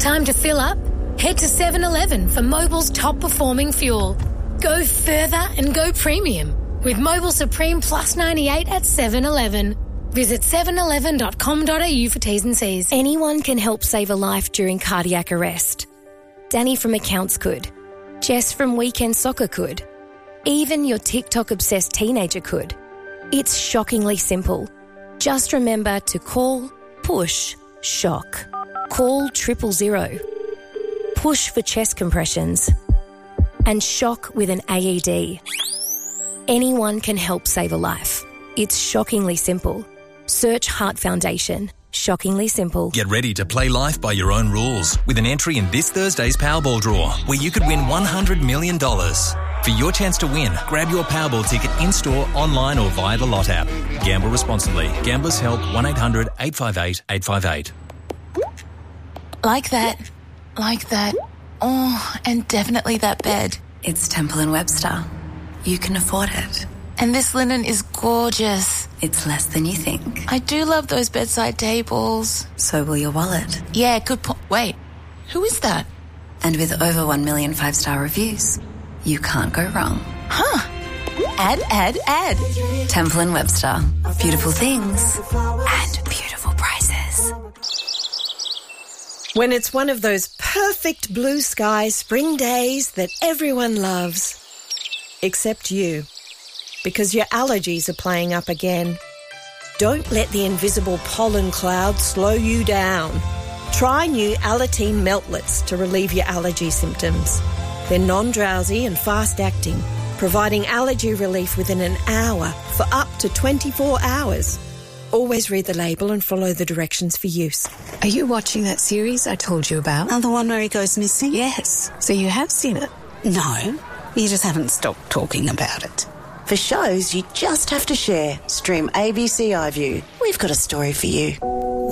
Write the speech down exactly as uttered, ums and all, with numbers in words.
Time to fill up? Head to seven eleven for Mobil's top-performing fuel. Go further and go premium with Mobil Supreme Plus ninety-eight at seven eleven. Visit seven eleven dot com dot a u for T's and C's. Anyone can help save a life during cardiac arrest. Danny from Accounts could. Jess from Weekend Soccer could. Even your TikTok-obsessed teenager could. It's shockingly simple. Just remember to call, push, shock. Call triple zero. Push for chest compressions. And shock with an A E D. Anyone can help save a life. It's shockingly simple. Search Heart Foundation. Shockingly simple. Get ready to play life by your own rules with an entry in this Thursday's Powerball draw, where you could win one hundred million dollars. For your chance to win, grab your Powerball ticket in-store, online or via the Lot app. Gamble responsibly. Gamblers Help one eight hundred eight five eight eight five eight. Like that. Like that. Oh, and definitely that bed. It's Temple and Webster. You can afford it. And this linen is gorgeous. It's less than you think. I do love those bedside tables. So will your wallet. Yeah, good point. Wait, who is that? And with over one million five-star reviews, you can't go wrong. Huh. Add, add, add. Temple and Webster. Beautiful things and beautiful prices. When it's one of those perfect blue sky spring days that everyone loves. Except you. Because your allergies are playing up again. Don't let the invisible pollen cloud slow you down. Try new Alateen Meltlets to relieve your allergy symptoms. They're non-drowsy and fast-acting, providing allergy relief within an hour for up to twenty-four hours. Always read the label and follow the directions for use. Are you watching that series I told you about? Oh, the one where he goes missing? Yes. So you have seen it? No, you just haven't stopped talking about it. For shows you just have to share, stream A B C iView. We've got a story for you.